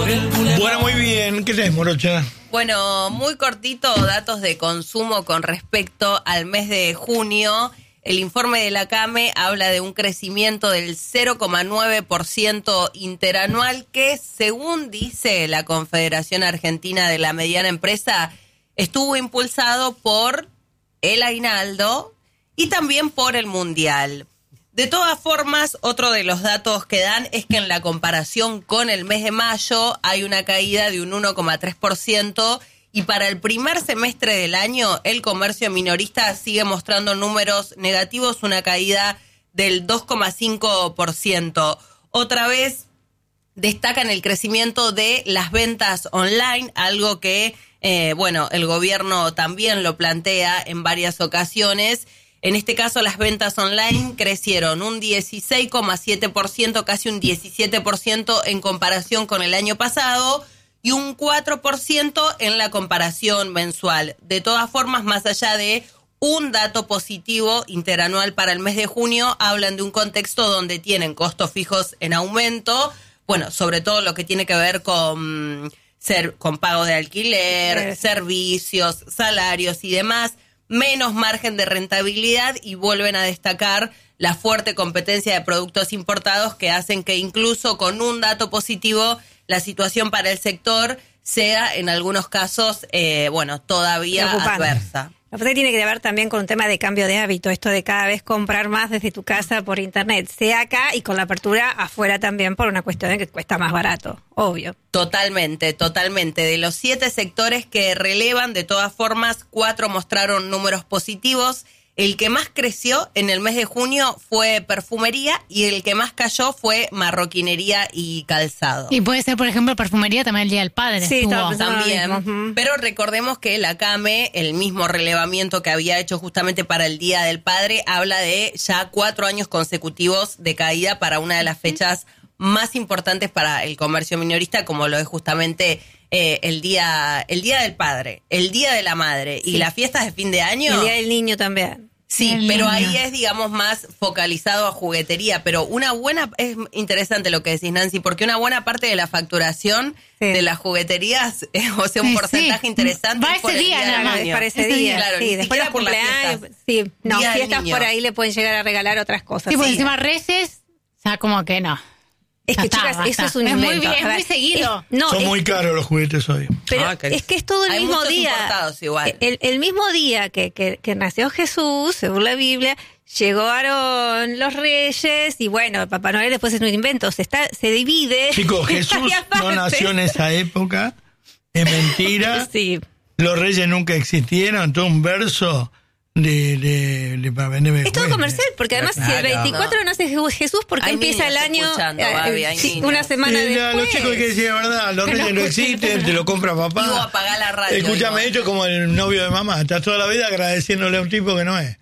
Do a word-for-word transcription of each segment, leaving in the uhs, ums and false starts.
Bueno, muy bien. ¿Qué tenés, Morocha? Bueno, muy cortito, datos de consumo con respecto al mes de junio. El informe de la CAME habla de un crecimiento del cero coma nueve por ciento interanual que, según dice la Confederación Argentina de la Mediana Empresa, estuvo impulsado por el aguinaldo y también por el mundial. De todas formas, otro de los datos que dan es que en la comparación con el mes de mayo hay una caída de un uno coma tres por ciento y para el primer semestre del año el comercio minorista sigue mostrando números negativos, una caída del dos coma cinco por ciento. Otra vez destacan el crecimiento de las ventas online, algo que, eh, bueno, el gobierno también lo plantea en varias ocasiones. En este caso, las ventas online crecieron un dieciséis coma siete por ciento, casi un diecisiete por ciento en comparación con el año pasado y un cuatro por ciento en la comparación mensual. De todas formas, más allá de un dato positivo interanual para el mes de junio, hablan de un contexto donde tienen costos fijos en aumento, bueno, sobre todo lo que tiene que ver con, ser, con pago de alquiler, servicios, salarios y demás, menos margen de rentabilidad y vuelven a destacar la fuerte competencia de productos importados que hacen que incluso con un dato positivo la situación para el sector sea en algunos casos, eh, bueno, todavía adversa. Lo que tiene que ver también con un tema de cambio de hábito, esto de cada vez comprar más desde tu casa por internet, sea acá y con la apertura afuera también por una cuestión de que cuesta más barato, obvio. Totalmente, totalmente. De los siete sectores que relevan, de todas formas, cuatro mostraron números positivos. El que más creció en el mes de junio fue perfumería y el que más cayó fue marroquinería y calzado. Y puede ser, por ejemplo, perfumería también el Día del Padre. Sí, estuvo. también. Uh-huh. Pero recordemos que la CAME, el mismo relevamiento que había hecho justamente para el Día del Padre, habla de ya cuatro años consecutivos de caída para una de las fechas más importantes para el comercio minorista, como lo es justamente eh, el día el día del Padre, el Día de la Madre y sí. las fiestas de fin de año. El Día del Niño también. Sí, el pero niño. ahí es, digamos, más focalizado a juguetería. Pero una buena, es interesante lo que decís, Nancy, porque una buena parte de la facturación sí. de las jugueterías, eh, o sea, un sí, porcentaje sí. interesante. Va ese por el día, día nada más. Para ese día, día. Claro, sí, después los cumpleaños. Sí, no, día fiestas por ahí le pueden llegar a regalar otras cosas. Sí, pues sí. encima Reyes, o sea, como que no. Es que, está, chicas, basta. eso es un es invento. Muy bien, es muy seguido. Es, no, Son es, muy caros los juguetes hoy. Pero ah, es que es todo el Hay mismo muchos día. importados igual. El, el mismo día que, que, que nació Jesús, según la Biblia, llegaron los reyes y bueno, Papá Noel después es un invento. Se, está, se divide. Chicos, Jesús no nació en esa época. Es mentira. Sí. Los reyes nunca existieron. Todo un verso... De, de, de para venderme es todo comercial, porque además claro, si el veinticuatro no. nace Jesús, ¿por qué empieza el año eh, sí, una semana sí, después? Los chicos hay que decir la verdad, los reyes no existen, te lo compra papá. Digo, apagar la radio. Escúchame, esto es como el novio de mamá, estás toda la vida agradeciéndole a un tipo que no es.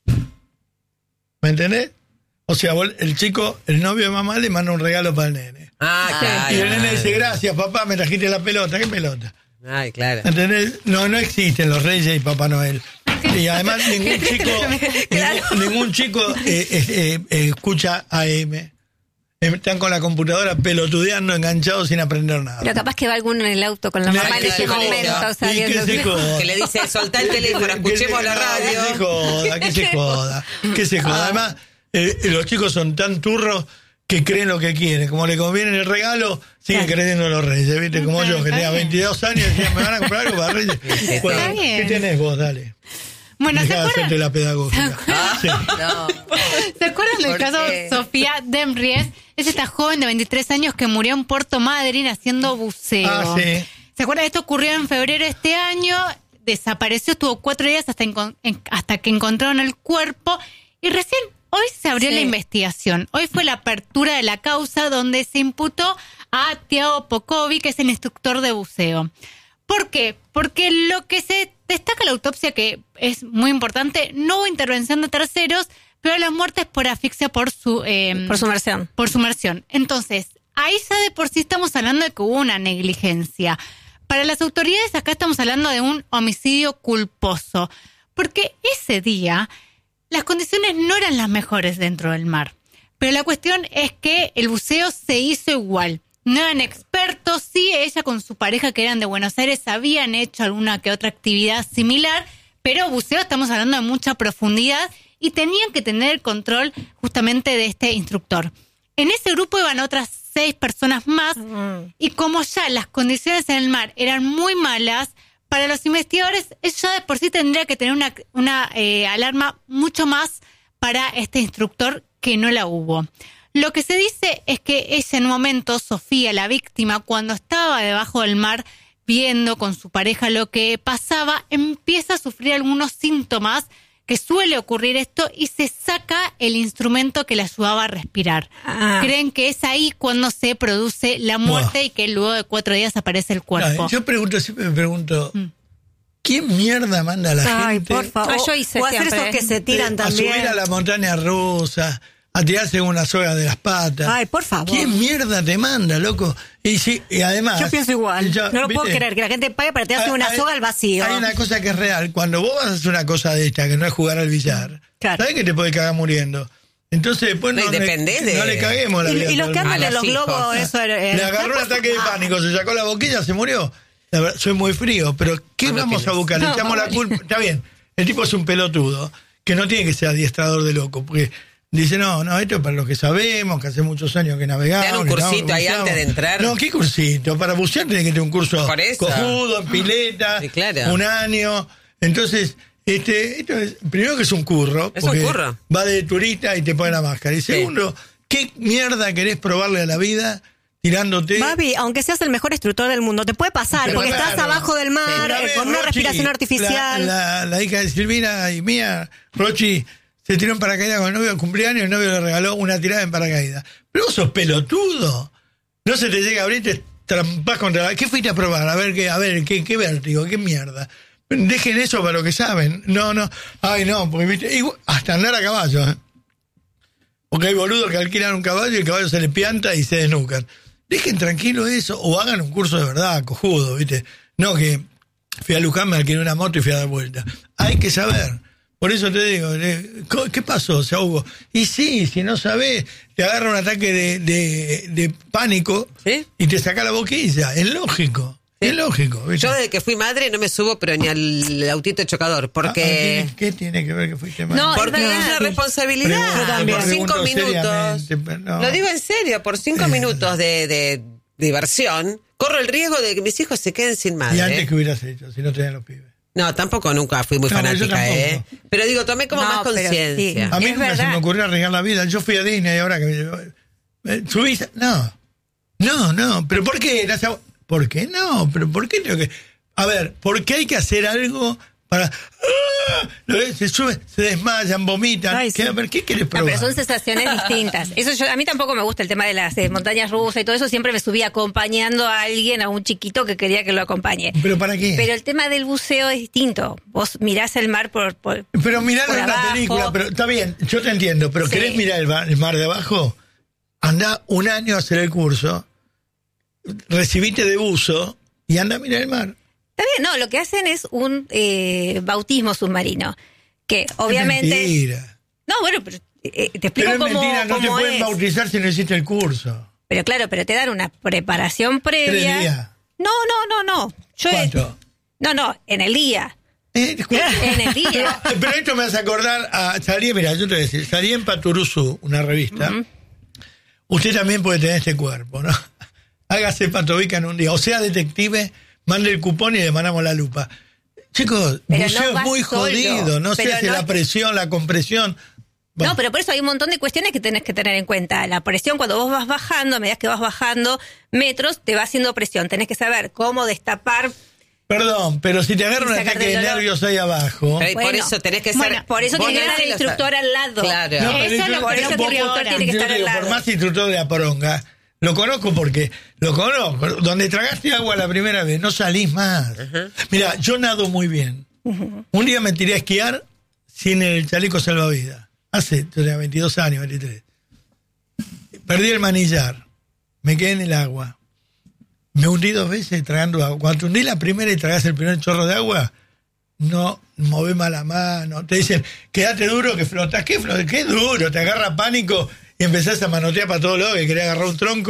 ¿Me entendés? O sea, el chico, el novio de mamá le manda un regalo para el nene. Ah, claro. Y el nene dice, gracias papá, me trajiste la pelota. ¿Qué pelota? Ay, claro. ¿Entendés? No, no existen los reyes y Papá Noel. Y además ningún chico claro. ningún, ningún chico eh, eh, eh, escucha A M. Están con la computadora pelotudeando, enganchados sin aprender nada. Pero capaz que va alguno en el auto con la mamá en ese momento saliendo. Que, que le dice, soltá el teléfono, escuchemos la radio. Que se joda, que se joda, que se joda. Además, eh, los chicos son tan turros que creen lo que quieren. Como le conviene el regalo, siguen claro. creyendo los reyes, ¿viste? Como yo, que tenía veintidós años, decían, ¿me van a comprar algo para reyes? Bueno, ¿qué tenés vos? Dale. Bueno, Dejá de hacerte la pedagógica. ¿Se acuerdan, sí. no. ¿Se acuerdan del caso Sofía Demries? Es esta joven de veintitrés años que murió en Puerto Madryn haciendo buceo. Ah, sí. ¿Se acuerdan? Esto ocurrió en febrero de este año. Desapareció, estuvo cuatro días hasta, en, hasta que encontraron el cuerpo. Y recién hoy se abrió sí. la investigación. Hoy fue la apertura de la causa donde se imputó a Tiago Pocovi, que es el instructor de buceo. ¿Por qué? Porque lo que se destaca la autopsia, que es muy importante, no hubo intervención de terceros, pero la muerte es por asfixia por su... Eh, por sumersión. Por sumersión. Entonces, ahí ya de por sí estamos hablando de que hubo una negligencia. Para las autoridades acá estamos hablando de un homicidio culposo, porque ese día las condiciones no eran las mejores dentro del mar. Pero la cuestión es que el buceo se hizo igual. no eran expertos. Sí, ella con su pareja que eran de Buenos Aires habían hecho alguna que otra actividad similar, pero buceo estamos hablando de mucha profundidad y tenían que tener el control justamente de este instructor. En ese grupo iban otras seis personas más mm. y como ya las condiciones en el mar eran muy malas, para los investigadores ella de por sí tendría que tener una, una eh, alarma mucho más para este instructor que no la hubo. Lo que se dice es que ella en un momento, Sofía, la víctima, cuando estaba debajo del mar viendo con su pareja lo que pasaba, empieza a sufrir algunos síntomas que suele ocurrir esto y se saca el instrumento que le ayudaba a respirar. Ah. Creen que es ahí cuando se produce la muerte wow. y que luego de cuatro días aparece el cuerpo. No, yo pregunto, siempre me pregunto, mm. ¿qué mierda manda la Ay, gente? por favor. No, yo hice o hacer esos que se tiran eh, también. A subir a la montaña rusa, a tirarse una soga de las patas. Ay, por favor. ¿Qué mierda te manda, loco? Y sí, y además... Yo pienso igual. Yo, no lo ¿viste? puedo creer, que la gente pague para tirarse hay, una hay, soga al vacío. Hay una cosa que es real. Cuando vos vas a hacer una cosa de esta, que no es jugar al billar, claro. ¿sabés que te puede cagar muriendo? Entonces después no, no, le, de... no le caguemos la y, vida. Y los que andan en los hijos. globos, eso... Eh, le agarró un ataque de pánico, se sacó la boquilla, se murió. La verdad, soy muy frío, pero ¿qué ah, vamos no a buscar? Le no, echamos no, la culpa. Está bien, el tipo es un pelotudo, que no tiene que ser adiestrador de loco, porque dice, no, no, esto es para los que sabemos, que hace muchos años que navegamos. ¿Te dan un cursito ahí antes de entrar? No, ¿qué cursito? Para bucear tiene que tener un curso cojudo, en pileta, sí, claro. un año. Entonces, este, esto es, primero que es un curro, es un curro. Va de turista y te pone la máscara. Y segundo, sí. ¿qué mierda querés probarle a la vida? Tirándote. Babi, aunque seas el mejor instructor del mundo, te puede pasar, pero porque claro, estás abajo del mar, sí, eh, vez, con una Rochi, respiración artificial. La, la, la hija de Silvina y mía, Rochi, se tiró en paracaídas con el novio, cumpleaños, el novio le regaló una tirada en paracaídas. Pero vos sos pelotudo. No se te llega a abrir, te trampás contra la... ¿Qué fuiste a probar? A ver, qué, a ver, qué, qué vértigo, qué mierda. Dejen eso para lo que saben. No, no. Ay, no, porque viste, igual, hasta andar a caballo, ¿eh? Porque hay boludos que alquilan un caballo y el caballo se le pianta y se desnucan. Dejen tranquilo eso, o hagan un curso de verdad, cojudo, ¿viste? No que fui a Luján, me alquilé una moto y fui a dar vuelta. Hay que saber. Por eso te digo, ¿qué pasó? Se ahogó. Y sí, si no sabés, te agarra un ataque de, de, de pánico ¿sí? y te saca la boquilla. Es lógico. Sí. Es lógico. ¿viste? Yo desde que fui madre no me subo, pero ni al autito chocador, porque... Ah, ¿Qué tiene que ver que fuiste madre? No, porque es una responsabilidad. Yo también. Por cinco minutos. No. Lo digo en serio, por cinco minutos de, de diversión, corro el riesgo de que mis hijos se queden sin madre. ¿Y antes qué hubieras hecho, si no tenían los pibes? No, tampoco nunca fui muy no, fanática, ¿eh? Pero digo, tomé como no, más conciencia. Sí. A mí nunca se me ocurrió arriesgar la vida. Yo fui a Disney ahora que me... ¿Subís? No. No, no. ¿Pero por qué? ¿Por qué no? ¿Pero por qué tengo que...? A ver, ¿por qué hay que hacer algo para... ¡Ah! Se suben, se desmayan, vomitan. Ay, sí. ¿Qué, a ver, ¿qué querés probar? No, pero son sensaciones distintas. Eso yo, a mí tampoco me gusta el tema de las eh, montañas rusas y todo eso. Siempre me subí acompañando a alguien, a un chiquito que quería que lo acompañe. ¿Pero para qué? Pero el tema del buceo es distinto. Vos mirás el mar por... por pero mirarlo en una película, pero está bien, yo te entiendo, pero sí. ¿Querés mirar el mar, el mar de abajo? Andá un año a hacer el curso, recibite de buzo y anda a mirar el mar. Está bien, no, lo que hacen es un eh, bautismo submarino, que obviamente... Es mentira. No, bueno, pero eh, te explico pero es cómo, mentira, no cómo te pueden es. bautizar si no hiciste el curso. Pero claro, pero te dan una preparación previa. ¿Tres días? No, no, no, no. Yo ¿Cuánto? He... No, no, en el día. Eh, en el día. Pero esto me hace acordar a... Salí, mira, yo te voy a decir, salí en Paturuzú, una revista. Uh-huh. Usted también puede tener este cuerpo, ¿no? Hágase patobica en un día. O sea, detective, mande el cupón y le mandamos la lupa. Chicos, pero buceo no es muy solo, jodido. No se hace no la presión, la compresión. Bueno. No, pero por eso hay un montón de cuestiones que tenés que tener en cuenta. La presión, cuando vos vas bajando, a medida que vas bajando metros, te va haciendo presión. Tenés que saber cómo destapar... Perdón, pero si te agarra un ataque de nervios ahí abajo... Pero bueno, por eso tenés que ser... Bueno, por eso tiene que estar el instructor al lado. Claro. No, pero eso yo, lo, por eso el instructor tiene que estar digo, al lado. Por más instructor de la poronga, lo conozco porque lo conozco. Donde tragaste agua la primera vez, no salís más. Uh-huh. Mira, yo nado muy bien. Uh-huh. Un día me tiré a esquiar sin el chaleco salvavidas. Hace, tenía veintidós años, veintitrés. Perdí el manillar. Me quedé en el agua. Me hundí dos veces tragando agua. Cuando te hundí la primera y tragás el primer chorro de agua, no movés más la mano. Te dicen, quédate duro que flotás. ¿Qué flotás? ¿Qué duro? Te agarra pánico y empezás a manotear para todos lados, que querés agarrar un tronco.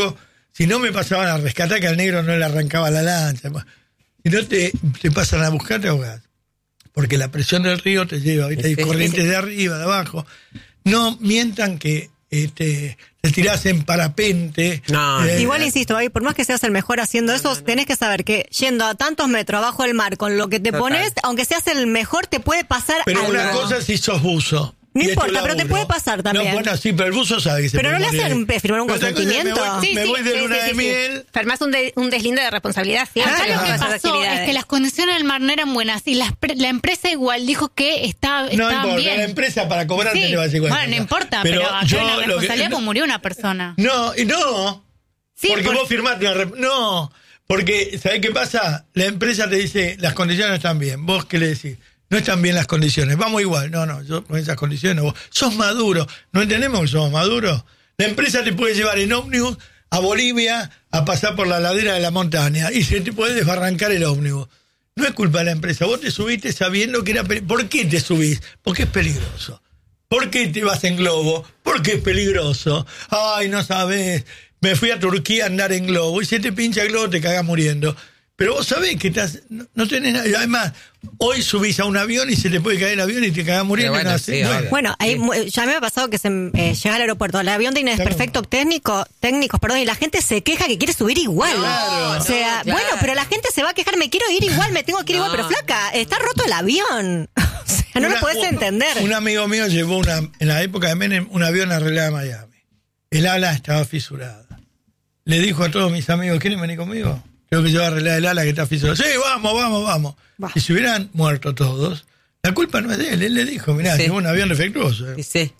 Si no me pasaban a rescatar, que al negro no le arrancaba la lancha. Si no te, te pasan a buscar, te ahogás. Porque la presión del río te lleva, ¿viste? Hay Sí, corrientes sí. de arriba, de abajo. No mientan que este, te tirás en parapente. No, Eh, Igual insisto, ahí por más que seas el mejor haciendo eso, tenés que saber que yendo a tantos metros abajo del mar con lo que te Total. pones, aunque seas el mejor, te puede pasar Pero algo. una cosa es si sos buzo. No y es tu importa, pero te laburo. puede pasar también. No, bueno, sí, pero el buzo sabe que se Pero puede no le morir. hacen firmar un Pero otra cosa es que consentimiento. Me voy, Sí, me sí, voy de sí, luna sí, de sí, sí. miel. Firmás un, de- un deslinde de responsabilidad siempre. Acá lo con que esas pasó actividades. es que las condiciones del mar no eran buenas y la, la empresa igual dijo que está, No estaban importa, bien. la empresa para cobrarte Sí. te va a decir Bueno, cualquier no cosa. importa, pero, acá yo la lo que- responsabilidad no, pues murió una persona. No, y no. Sí, porque por- vos firmaste una rep- No, porque, ¿sabés qué pasa? La empresa te dice, las condiciones no están bien. ¿Vos qué le decís? No están bien las condiciones. Vamos igual. No, no, yo con esas condiciones. Vos sos maduro. ¿No entendemos que somos maduros? La empresa te puede llevar en ómnibus a Bolivia a pasar por la ladera de la montaña y se te puede desbarrancar el ómnibus. No es culpa de la empresa. Vos te subiste sabiendo que era... peli- ¿Por qué te subís? Porque es peligroso. ¿Por qué te vas en globo? Porque es peligroso. Ay, no sabés. Me fui a Turquía a andar en globo y se te pincha el globo, te cagas muriendo. Pero vos sabés que estás, no, no tenés nada. Además, hoy subís a un avión y se te puede caer el avión y te cagás muriendo. Pero bueno, y no sí, haces- obvio. Bueno, ahí Sí. mu- ya me ha pasado que se eh, llega al aeropuerto, el avión tiene Claro. desperfectos técnico, técnicos, perdón, y la gente se queja que quiere subir igual. Claro. O sea, No, claro. bueno, pero la gente se va a quejar, me quiero ir igual, me tengo que ir No. igual, pero flaca, está roto el avión. O sea, no Una- lo podés entender. Un amigo mío llevó una, en la época de Menem un avión arreglado a Miami. El ala estaba fisurada. Le dijo a todos mis amigos, ¿quieren venir conmigo? Creo que yo voy a arreglar el ala que está fisurada. Sí, vamos, vamos, vamos. Va. Y si hubieran muerto todos, la culpa no es de él. Él le dijo, mirá, Sí. llevó un avión defectuoso. Sí, sí.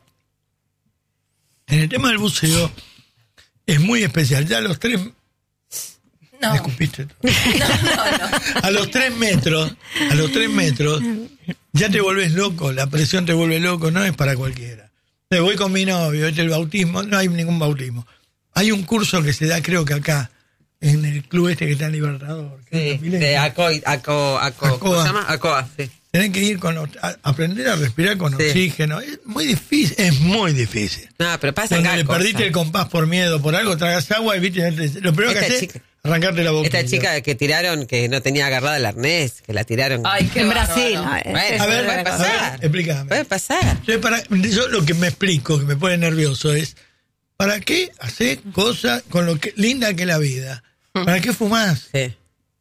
En el tema del buceo es muy especial. Ya a los tres... No. ¿Me escupiste? No, no, no. A los tres metros, a los tres metros, ya te volvés loco, la presión te vuelve loco, no es para cualquiera. Me voy con mi novio, este el bautismo, no hay ningún bautismo. Hay un curso que se da, creo que acá, en el club este que está en Libertador. que es Sí, la pileta. de ACO, ACO, ACO, ¿cómo Acoa. se llama? ACOA, sí. Tenés que ir con, a- aprender a respirar con Sí. oxígeno. Es muy difícil, es muy difícil. No, pero pasa Cuando acá le perdiste cosas. el compás por miedo, por algo, tragas agua y viste, lo primero que Esta haces chica- es arrancarte la boca. Esta chica que tiraron, que no tenía agarrada el arnés, que la tiraron. Ay, qué en bárbaro. Brasil. Bueno, A ver, puede a pasar. ver, explícame. Puede pasar. Entonces, para, yo lo que me explico, que me pone nervioso, es ¿para qué hacer cosas con lo que linda que es la vida? ¿Para qué fumás? Sí.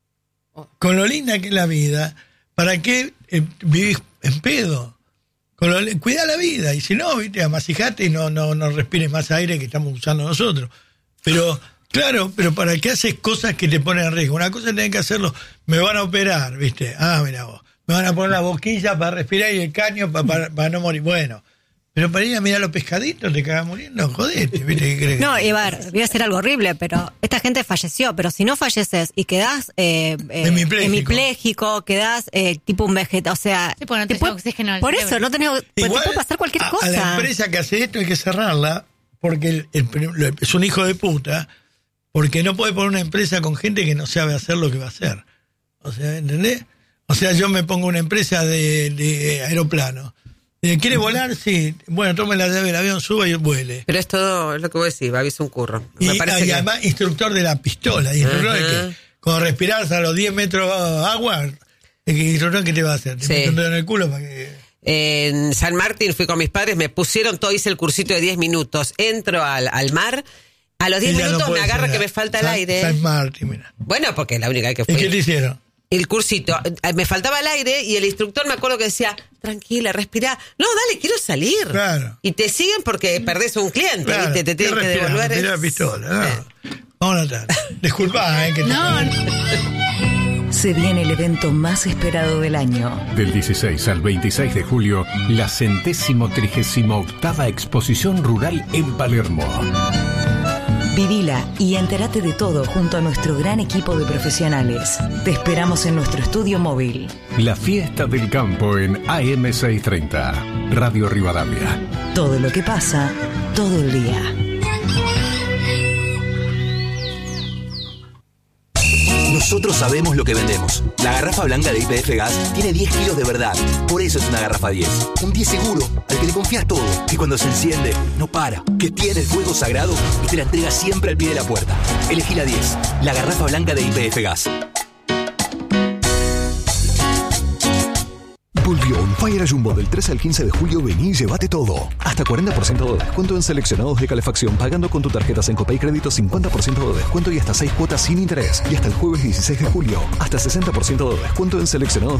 Con lo linda que es la vida, ¿para qué eh, vivís en pedo? Con lo, cuida la vida, y si no, viste, amasijate y no, no, no respires más aire que estamos usando nosotros. Pero, claro, pero ¿para qué haces cosas que te ponen en riesgo? Una cosa es tener que hacerlo, me van a operar, viste, ah, mira vos, me van a poner la boquilla para respirar y el caño para, para, para no morir. Bueno, pero para ir a mirar los pescaditos te cagas muriendo, jodete, viste, ¿qué crees? No, y a ver, voy a hacer algo horrible, pero esta gente falleció, pero si no falleces y quedás eh, eh, Hemipléjico. hemipléjico, quedás eh, tipo un vegetal, o sea... Sí, porque no te tenés puede- oxígeno al Por cerebro. eso, no tenés, pues te Igual, puede pasar cualquier a- cosa. A la empresa que hace esto hay que cerrarla porque el- el- es un hijo de puta, porque no puede poner una empresa con gente que no sabe hacer lo que va a hacer. O sea, ¿entendés? O sea, yo me pongo una empresa de, de aeroplano. Eh, ¿Quiere volar? Sí. Bueno, tome la llave del avión, suba y vuele. Pero es todo, es lo que vos decís, Babi, es un curro. Y, Me parece y que... además instructor de la pistola. Y instructor de Ajá. que cuando respirás a los diez metros agua, el instructor ¿qué te va a hacer? Te Sí. mete un dedo en el culo para que... En San Martín fui con mis padres, me pusieron todo, hice el cursito de diez minutos, entro al, al mar, a los diez Ella no minutos me puede agarra ser. que me falta el San- aire. San Martín, mira. Bueno, porque la única que ¿Y qué te fue. hicieron? El cursito, eh, me faltaba el aire y el instructor me acuerdo que decía, tranquila, respirá. No, dale, quiero salir. Claro. Y te siguen porque perdés un cliente, Claro, ¿viste? Te ¿qué tienen que respirás? devolver. Respirá el- la pistola, ¿no? Sí. Vamos a notar. Disculpa, ¿eh? Que te- No, no. Se viene el evento más esperado del año. Del dieciséis al veintiséis de julio, la centésimo trigésima octava exposición rural en Palermo. Vivila y entérate de todo junto a nuestro gran equipo de profesionales. Te esperamos en nuestro estudio móvil. La fiesta del campo en A M seiscientos treinta. Radio Rivadavia. Todo lo que pasa, todo el día. Nosotros sabemos lo que vendemos. La garrafa blanca de Y P F Gas tiene diez kilos de verdad. Por eso es una garrafa diez. Un diez seguro, al que le confías todo. Que cuando se enciende, no para. Que tiene el fuego sagrado y te la entrega siempre al pie de la puerta. Elegí la diez. La garrafa blanca de Y P F Gas. Volvió On Fire a Jumbo del tres al quince de julio. Vení y llévate todo. Hasta cuarenta por ciento de descuento en seleccionados de calefacción pagando con tu tarjeta Sencopay Crédito, cincuenta por ciento de descuento y hasta seis cuotas sin interés. Y hasta el jueves dieciséis de julio, hasta sesenta por ciento de descuento en seleccionados